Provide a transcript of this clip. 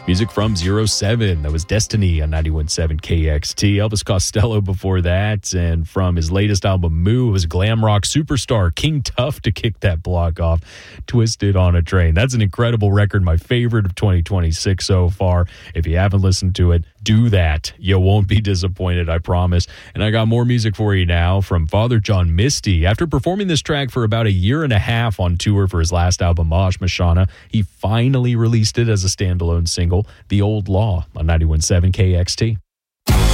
Music from 07, that was Destiny on 91.7 KXT. Elvis Costello before that, and from his latest album, Moo, it was glam rock superstar King Tuff to kick that block off, Twisted on a Train. That's an incredible record, my favorite of 2026 so far. If you haven't listened to it, do that. You won't be disappointed, I promise. And I got more music for you now from Father John Misty. After performing this track for about a year and a half on tour for his last album, Mosh Mashana, he finally released it as a standalone single, The Old Law, on 91.7 KXT.